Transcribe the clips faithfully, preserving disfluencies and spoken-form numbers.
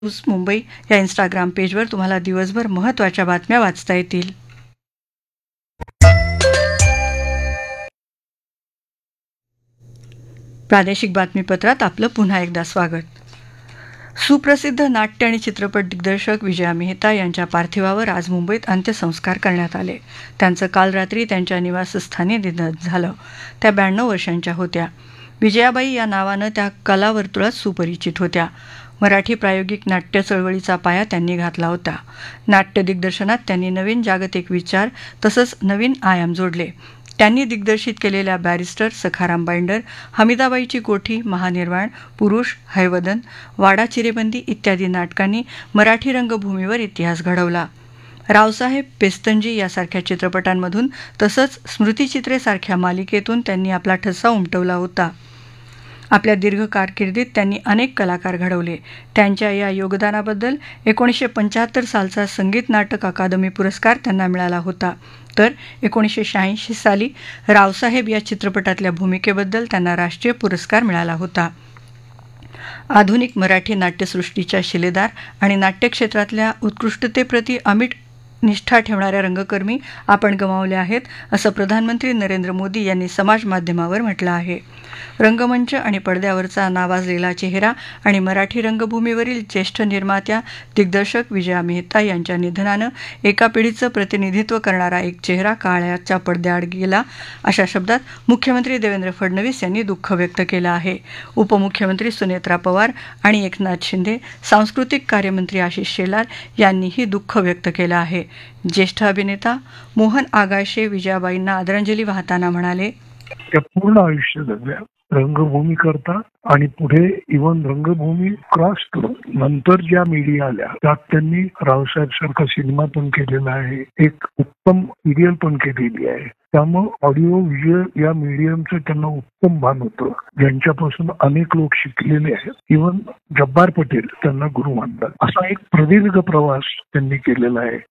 News Mumbai या Instagram पेजवर तुम्हाला दिवसभर महत्त्वाच्या बातम्या वाचता येतील. प्रादेशिक बातमीपत्रात आपलं पुन्हा एकदा स्वागत. सुप्रसिद्ध नाट्य आणि चित्रपट दिग्दर्शक विजया मेहता यांच्या पार्थिवावर आज मुंबईत अंत्यसंस्कार करण्यात आले. त्यांचं काल रात्री त्यांच्या निवासस्थानी निधन झालं. त्या ब्याण्णव वर्षांच्या होत्या. विजयाबाई या नावानं त्या कलावर्तुळात सुपरिचित होत्या. मराठी प्रायोगिक नाट्य चळवळीचा पाया त्यांनी घातला होता. नाट्य दिग्दर्शनात त्यांनी नवीन जागतिक विचार तसंच नवीन आयाम जोडले. त्यांनी दिग्दर्शित केलेल्या बॅरिस्टर, सखाराम बाइंडर, हमीदाबाईची कोठी, महानिर्वाण, पुरुष, हैवदन, वाडा चिरेबंदी इत्यादी नाटकांनी मराठी रंगभूमीवर इतिहास घडवला. रावसाहेब, पेस्तंजी यासारख्या चित्रपटांमधून तसंच स्मृतिचित्रे सारख्या मालिकेतून त्यांनी आपला ठसा उमटवला होता. आपल्या दीर्घ कारकिर्दीत त्यांनी अनेक कलाकार घडवले. त्यांच्या या योगदानाबद्दल एकोणीसशे पंच्याहत्तर सालचा संगीत नाटक अकादमी पुरस्कार त्यांना मिळाला होता. तर एकोणीसशे शहाऐंशी साली रावसाहेब या चित्रपटातल्या भूमिकेबद्दल त्यांना राष्ट्रीय पुरस्कार मिळाला होता. आधुनिक मराठी नाट्यसृष्टीच्या शिलेदार आणि नाट्यक्षेत्रातल्या उत्कृष्टतेप्रती अमिट निष्ठा ठेवणाऱ्या रंगकर्मी आपण गमावले आहेत, असं प्रधानमंत्री नरेंद्र मोदी यांनी समाज माध्यमावर म्हटलं आहे. रंगमंच आणि पडद्यावरचा नावाजलेला चेहरा आणि मराठी रंगभूमीवरील ज्येष्ठ निर्मात्या दिग्दर्शक विजया मेहता यांच्या निधनानं एका पिढीचं प्रतिनिधित्व करणारा एक चेहरा काळाच्या पडद्याआड गेला, अशा शब्दात मुख्यमंत्री देवेंद्र फडणवीस यांनी दुःख व्यक्त केलं आहे. उपमुख्यमंत्री सुनेत्रा पवार आणि एकनाथ शिंदे, सांस्कृतिक कार्यमंत्री आशिष शेलार यांनीही दुःख व्यक्त केलं आहे. ज्येष्ठ अभिनेता मोहन आगाशे विजयाबाईंना आदरांजली वाहताना म्हणाले, त्या पूर्ण आयुष्य जगल्या रंगभूमी करता आणि पुढे इव्हन रंगभूमी क्रॉस करून नंतर ज्या मीडिया आल्या त्यात त्यांनी रावसाहेब सारखा सिनेमा पण केलेला आहे, एक उत्तम सिरियल पण केलेली आहे. त्यामुळे ऑडिओ व्हिज्युअल या मीडियमचं त्यांना उत्तम भान होतं, ज्यांच्यापासून अनेक लोक शिकलेले आहेत. इव्हन जब्बार पटेल त्यांना गुरु मानतात. असा एक प्रदीर्घ प्रवास त्यांनी केलेला आहे.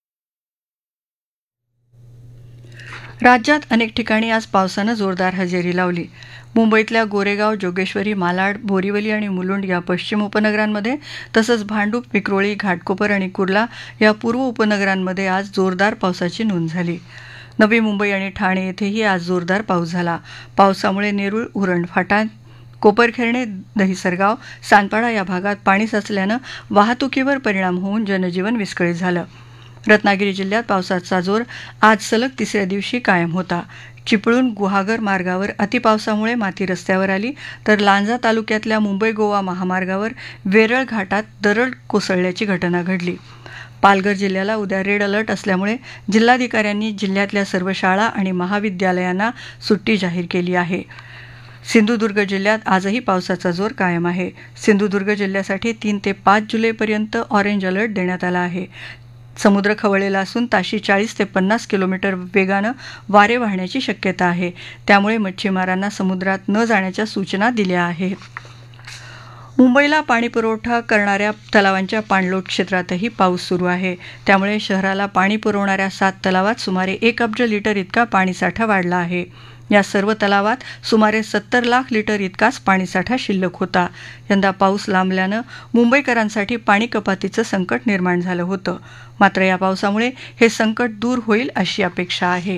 राज्यात अनेक ठिकाणी आज पावसानं जोरदार हजेरी लावली. मुंबईतल्या गोरेगाव, जोगेश्वरी, मालाड, बोरिवली आणि मुलुंड या पश्चिम उपनगरांमध्ये तसंच भांडूप, विक्रोळी, घाटकोपर आणि कुर्ला या पूर्व उपनगरांमध्ये आज जोरदार पावसाची नोंद झाली. नवी मुंबई आणि ठाणे येथेही आज जोरदार पाऊस झाला. पावसामुळे नेरूळ, उरण, फाटा, कोपरखेरणे, दहिसरगाव, सानपाडा या भागात पाणी साचल्यानं वाहतुकीवर परिणाम होऊन जनजीवन विस्कळीत झालं. रत्नागिरी जिल्ह्यात पावसाचा जोर आज सलग तिसऱ्या दिवशी कायम होता. चिपळूण गुहागर मार्गावर अतिपावसामुळे माती रस्त्यावर आली, तर लांजा तालुक्यातल्या मुंबई गोवा महामार्गावर वेरळ घाटात दरड कोसळल्याची घटना घडली. पालघर जिल्ह्याला उद्या रेड अलर्ट असल्यामुळे जिल्हाधिकाऱ्यांनी जिल्ह्यातल्या सर्व शाळा आणि महाविद्यालयांना सुट्टी जाहीर केली आहे. सिंधुदुर्ग जिल्ह्यात आजही पावसाचा जोर कायम आहे. सिंधुदुर्ग जिल्ह्यासाठी तीन ते पाच जुलैपर्यंत ऑरेंज अलर्ट देण्यात आला आहे. समुद्र खवळलेला असून ताशी चाळीस ते पन्नास किलोमीटर वेगानं वारे वाहण्याची शक्यता आहे. त्यामुळे मच्छीमारांना समुद्रात न जाण्याच्या सूचना दिल्या आहेत. मुंबईला पाणीपुरवठा करणाऱ्या तलावांच्या पाणलोट क्षेत्रातही पाऊस सुरू आहे. त्यामुळे शहराला पाणी पुरवणाऱ्या सात तलावात सुमारे एक अब्ज लिटर इतका पाणीसाठा वाढला आहे. या सर्व तलावात सुमारे सत्तर लाख लिटर इतकाच पाणीसाठा शिल्लक होता. यंदा पाऊस लांबल्यानं मुंबईकरांसाठी पाणी कपातीचं संकट निर्माण झालं होतं. मात्र या पावसामुळे हे संकट दूर होईल अशी अपेक्षा आहे.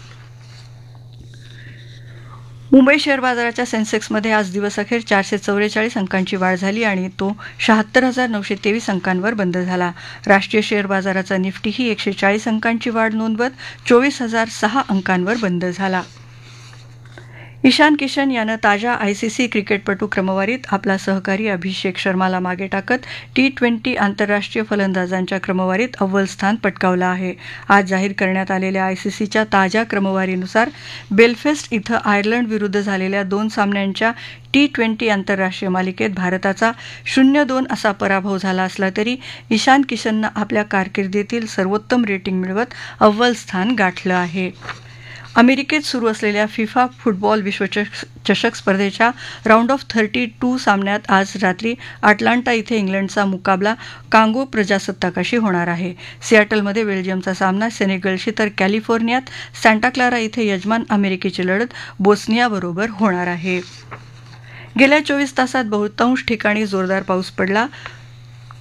मुंबई शेअर बाजाराच्या सेन्सेक्समध्ये आज दिवसअखेर चारशे चौवेचाळीस अंकांची वाढ झाली आणि तो शहात्तर हजार नऊशे तेवीस अंकांवर बंद झाला. राष्ट्रीय शेअर बाजाराचा निफ्टीही एकशे चाळीस अंकांची वाढ नोंदवत चोवीस हजार सहा अंकांवर बंद झाला. ईशान किशन यानं ताज्या आयसीसी क्रिकेटपटू क्रमवारीत आपला सहकारी अभिषेक शर्माला मागे टाकत टी ट्वेंटी आंतरराष्ट्रीय फलंदाजांच्या क्रमवारीत अव्वल स्थान पटकावलं आहे. आज जाहीर करण्यात आलेल्या आयसीसीच्या ताज्या क्रमवारीनुसार बेलफेस्ट इथं आयर्लंड विरुद्ध झालेल्या दोन सामन्यांच्या टी ट्वेंटी आंतरराष्ट्रीय मालिकेत भारताचा शून्य दोन असा पराभव झाला असला तरी ईशान किशननं आपल्या कारकिर्दीतील सर्वोत्तम रेटिंग मिळवत अव्वल स्थान गाठलं आहे. अमेरिकेत सुरू असलेल्या फिफा फुटबॉल विश्वचषक स्पर्धेच्या राऊंड ऑफ थर्टी टू सामन्यात आज रात्री अटलांटा इथे इंग्लंडचा मुकाबला कांगो प्रजासत्ताकाशी होणार आहे. सियाटलमध्ये बेल्जियमचा सामना सेनेगलशी, तर कॅलिफोर्नियात सॅन्टा क्लारा इथे यजमान अमेरिकेची लढत बोस्नियाबरोबर होणार आहे. गेल्या चोवीस तासात बहुतांश ठिकाणी जोरदार पाऊस पडला.